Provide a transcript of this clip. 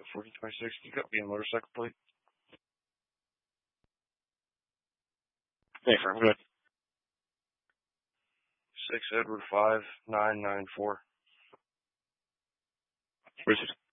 1426. You got me a motorcycle plate? Thanks, I'm good. 6 Edward 5994. Richard.